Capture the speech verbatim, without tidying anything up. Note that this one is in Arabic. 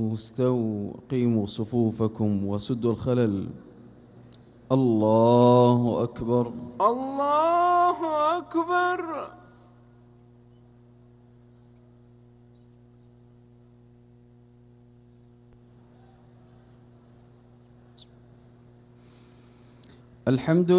استووا قيموا صفوفكم وسدوا الخلل. الله أكبر. الله أكبر. الحمد